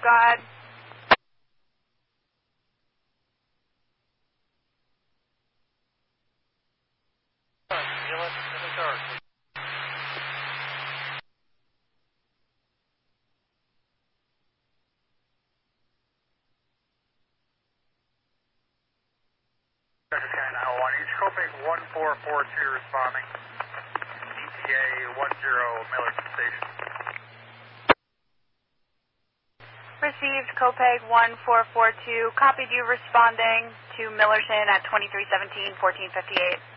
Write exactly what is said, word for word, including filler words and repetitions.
Go ahead. Copac one four four two responding. E T A one zero Millerton Station. Received Copac one four four two. Copied you responding to Millerton at twenty-three seventeen, fourteen fifty-eight.